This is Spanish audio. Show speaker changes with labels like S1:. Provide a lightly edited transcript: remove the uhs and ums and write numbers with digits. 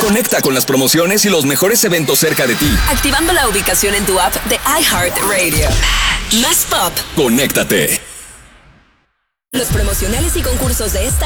S1: Conecta con las promociones y los mejores eventos cerca de ti.
S2: Activando la ubicación en tu app de iHeartRadio. Más pop.
S1: Conéctate.
S2: Los promocionales y concursos de esta